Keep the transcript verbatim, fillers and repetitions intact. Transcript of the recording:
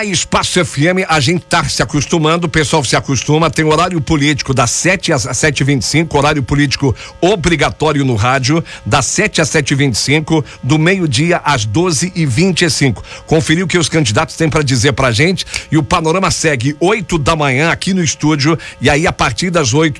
Espaço F M, a gente tá se acostumando, o pessoal se acostuma, tem horário político das sete às sete e vinte e cinco, horário político obrigatório no rádio, das sete às sete e vinte e cinco, do meio-dia às doze e vinte e cinco. Conferiu o que os candidatos têm para dizer pra gente e o panorama segue oito da manhã aqui no estúdio, e aí a partir das oito